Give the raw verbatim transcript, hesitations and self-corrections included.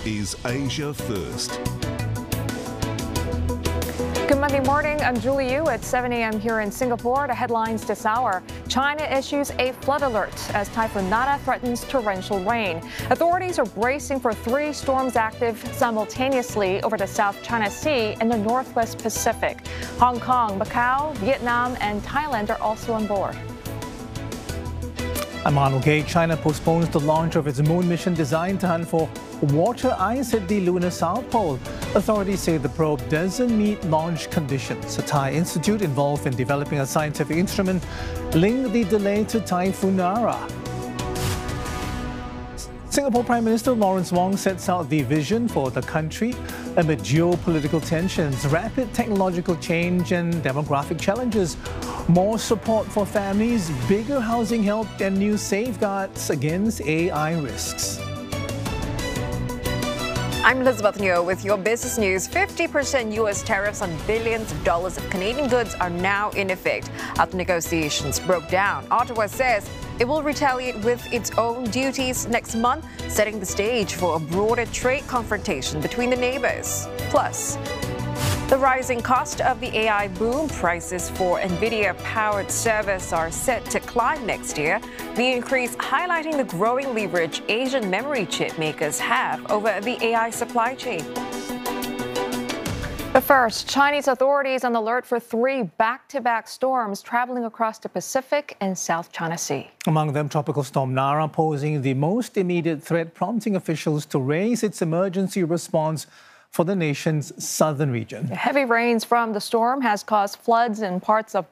is Asia First. Good Monday morning. I'm Julie Yu at seven a m here in Singapore. The headlines this hour. China issues a flood alert as Typhoon Nada threatens torrential rain. Authorities are bracing for three storms active simultaneously over the South China Sea and the Northwest Pacific. Hong Kong, Macau, Vietnam, and Thailand are also on board. I'm Arnold Gay. China postpones the launch of its moon mission designed to hunt for water ice at the lunar South Pole. Authorities say the probe doesn't meet launch conditions. A Thai institute involved in developing a scientific instrument linked the delay to Typhoon Nara. Singapore Prime Minister Lawrence Wong sets out the vision for the country amid geopolitical tensions, rapid technological change and demographic challenges. More support for families, bigger housing help, and new safeguards against A I risks. I'm Elizabeth Nyo with your business news. fifty percent U S tariffs on billions of dollars of Canadian goods are now in effect. After negotiations broke down, Ottawa says it will retaliate with its own duties next month, setting the stage for a broader trade confrontation between the neighbors. Plus, the rising cost of the A I boom, prices for NVIDIA-powered servers are set to climb next year. The increase highlighting the growing leverage Asian memory chip makers have over the A I supply chain. But first, Chinese authorities on alert for three back-to-back storms traveling across the Pacific and South China Sea. Among them, Tropical Storm Nara posing the most immediate threat, prompting officials to raise its emergency response for the nation's southern region. Heavy rains from the storm has caused floods in parts of